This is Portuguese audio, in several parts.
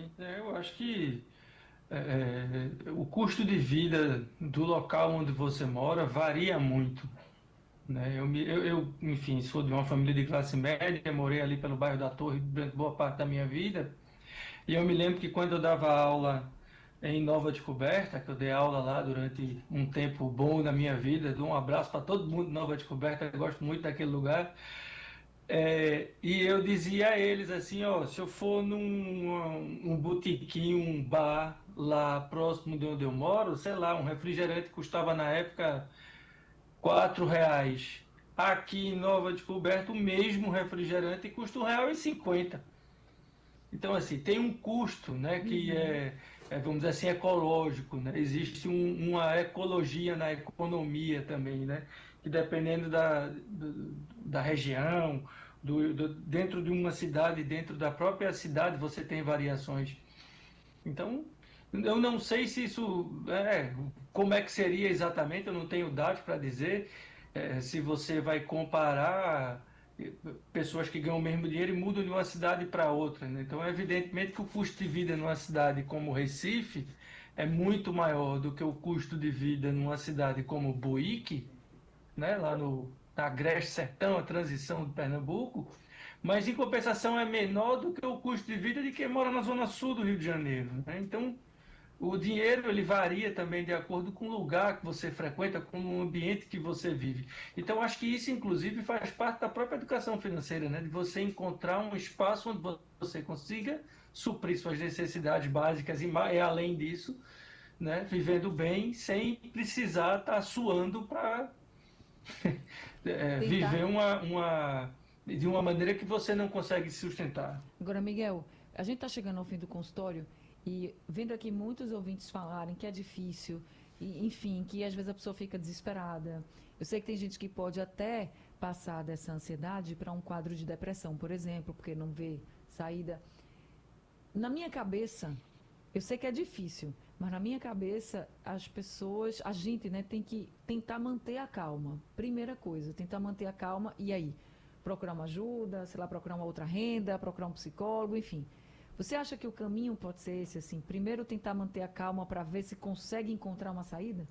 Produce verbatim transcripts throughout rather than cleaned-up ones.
É, eu acho que é, é, o custo de vida do local onde você mora varia muito, né? Eu, me- eu, eu, enfim, sou de uma família de classe média, morei ali pelo bairro da Torre durante boa parte da minha vida, e eu me lembro que quando eu dava aula em Nova Descoberta, que eu dei aula lá durante um tempo bom da minha vida, dou um abraço para todo mundo de Nova Descoberta, eu gosto muito daquele lugar. É, e eu dizia a eles assim, ó, se eu for num um botequim, um bar lá próximo de onde eu moro, sei lá, um refrigerante custava na época quatro reais. Aqui em Nova Descoberta, o mesmo refrigerante custa um real e cinquenta. Então, assim, tem um custo, né, que Uhum. é, é, vamos dizer assim, ecológico, né? Existe um- uma ecologia na economia também, né? Que dependendo da, do- da região, do, do- dentro de uma cidade, dentro da própria cidade, você tem variações. Então, eu não sei se isso, é, como é que seria exatamente, eu não tenho dados para dizer, é, se você vai comparar eh, pessoas que ganham o mesmo dinheiro e mudam de uma cidade para outra, né? Então, evidentemente que o custo de vida numa cidade como Recife é muito maior do que o custo de vida numa cidade como Buíque, né? Lá no na Agreste Sertão, a transição de Pernambuco, mas em compensação é menor do que o custo de vida de quem mora na zona sul do Rio de Janeiro, né? Então, o dinheiro ele varia também de acordo com o lugar que você frequenta, com o ambiente que você vive. Então, acho que isso, inclusive, faz parte da própria educação financeira, né? De você encontrar um espaço onde você consiga suprir suas necessidades básicas e, e além disso, né? Vivendo bem, sem precisar estar suando para é, viver Tentar. uma, uma, de uma maneira que você não consegue se sustentar. Agora, Miguel, a gente está chegando ao fim do consultório e vendo aqui muitos ouvintes falarem que é difícil, e, enfim, que às vezes a pessoa fica desesperada. Eu sei que tem gente que pode até passar dessa ansiedade para um quadro de depressão, por exemplo, porque não vê saída. Na minha cabeça, eu sei que é difícil, mas na minha cabeça, as pessoas, a gente, né, tem que tentar manter a calma. Primeira coisa, tentar manter a calma e aí, procurar uma ajuda, sei lá, procurar uma outra renda, procurar um psicólogo, enfim. Você acha que o caminho pode ser esse, assim? Primeiro tentar manter a calma para ver se consegue encontrar uma saída?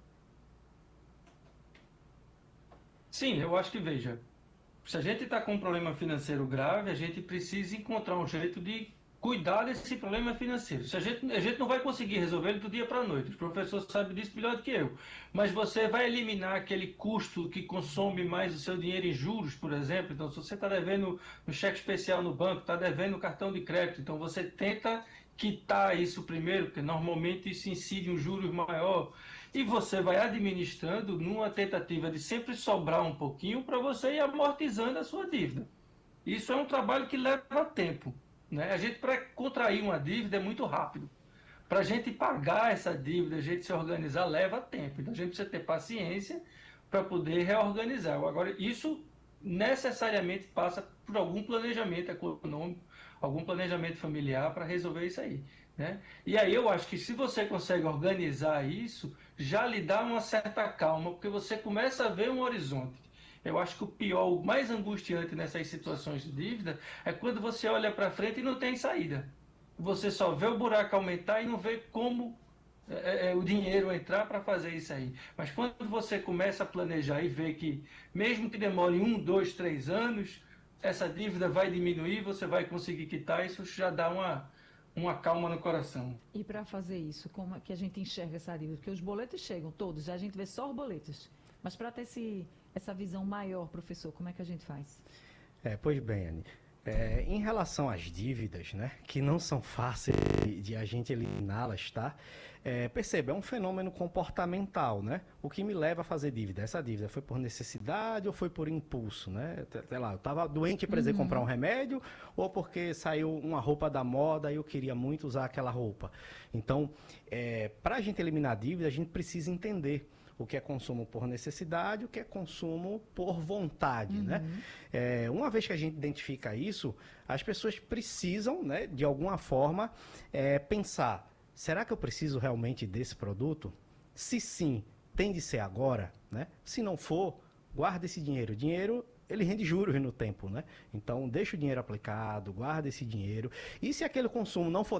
Sim, eu acho que, veja, se a gente está com um problema financeiro grave, a gente precisa encontrar um jeito de cuidar desse problema financeiro. Se a gente, a gente não vai conseguir resolver ele do dia para a noite, os professores sabem disso melhor do que eu, mas você vai eliminar aquele custo que consome mais o seu dinheiro em juros, por exemplo. Então, se você está devendo no cheque especial no banco, está devendo no cartão de crédito, então você tenta quitar isso primeiro, porque normalmente isso incide um juros maior, e você vai administrando numa tentativa de sempre sobrar um pouquinho para você ir amortizando a sua dívida. Isso é um trabalho que leva tempo, né? A gente, para contrair uma dívida, é muito rápido. Para a gente pagar essa dívida, a gente se organizar, leva tempo. Então a gente precisa ter paciência para poder reorganizar. Agora, isso necessariamente passa por algum planejamento econômico, algum planejamento familiar para resolver isso aí, né? E aí eu acho que se você consegue organizar isso, já lhe dá uma certa calma, porque você começa a ver um horizonte. Eu acho que o pior, o mais angustiante nessas situações de dívida é quando você olha para frente e não tem saída. Você só vê o buraco aumentar e não vê como é, é, o dinheiro entrar para fazer isso aí. Mas quando você começa a planejar e vê que, mesmo que demore um, dois, três anos, essa dívida vai diminuir, você vai conseguir quitar, isso já dá uma, uma calma no coração. E para fazer isso, como é que a gente enxerga essa dívida? Porque os boletos chegam todos, já a gente vê só os boletos. Mas para ter esse, essa visão maior, professor, como é que a gente faz? É, pois bem, Anne. É, em relação às dívidas, né, que não são fáceis de, de a gente eliminá-las, tá? É, perceba, é um fenômeno comportamental, né? O que me leva a fazer dívida? Essa dívida foi por necessidade ou foi por impulso, né? Sei lá, eu estava doente e precisei comprar um Uhum. remédio ou porque saiu uma roupa da moda e eu queria muito usar aquela roupa. Então, é, para a gente eliminar a dívida, a gente precisa entender o que é consumo por necessidade, o que é consumo por vontade, né? Uhum. É, uma vez que a gente identifica isso, as pessoas precisam, né, de alguma forma, é, pensar: será que eu preciso realmente desse produto? Se sim, tem de ser agora, né? Se não for, guarda esse dinheiro. Dinheiro ele rende juros no tempo, né? Então deixa o dinheiro aplicado, guarda esse dinheiro. E se aquele consumo não for